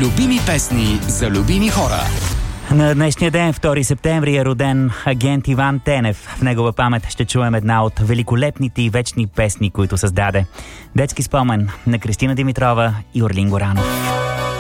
Любими песни за любими хора. На днешния ден, 2 септември, е роден агент Иван Тенев. В негова памет ще чуем една от великолепните и вечни песни, които създаде. Детски спомен на Кристина Димитрова и Орлин Горанов.